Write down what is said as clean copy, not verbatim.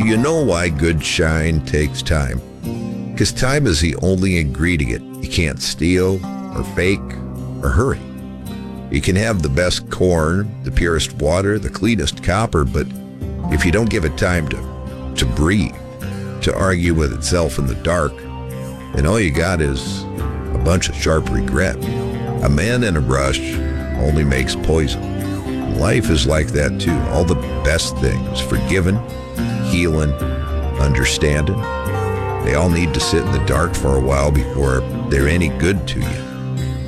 you know why good shine takes time. Because time is the only ingredient you can't steal or fake or hurry. You can have the best corn, the purest water, the cleanest copper, but if you don't give it time to breathe, to argue with itself in the dark, then all you got is a bunch of sharp regret. A man in a rush only makes poison. Life is like that too. All the best things, forgiving, healing, understanding, they all need to sit in the dark for a while before they're any good to you.